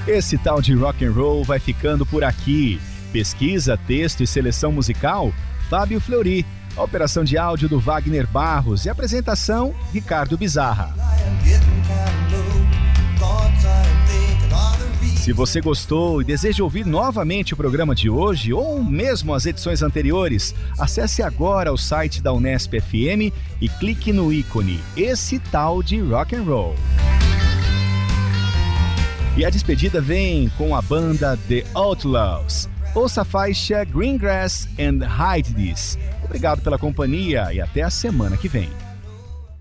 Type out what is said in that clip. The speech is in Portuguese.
Esse tal de rock and roll vai ficando por aqui. Pesquisa, texto e seleção musical, Fábio Fleury. A operação de áudio do Wagner Barros e apresentação, Ricardo Bizarra. Se você gostou e deseja ouvir novamente o programa de hoje ou mesmo as edições anteriores, acesse agora o site da Unesp FM e clique no ícone Esse Tal de Rock and Roll. E a despedida vem com a banda The Outlaws. Ouça a faixa Greengrass and Hide This. Obrigado pela companhia e até a semana que vem.